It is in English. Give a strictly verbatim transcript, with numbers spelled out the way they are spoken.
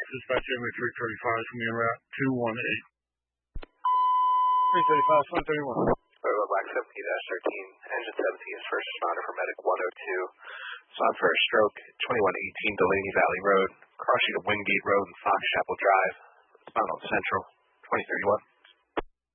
Dispatch M A three thirty-five from your route two one eight. three thirty-five, one thirty-one. Bravo Black seventy dash thirteen, engine seventeen is first responder for medic one oh two. Spot for a stroke, twenty-one eighteen Delaney Valley Road, crossing of Wingate Road and Fox Chapel Drive. Spot on Central, twenty thirty-one.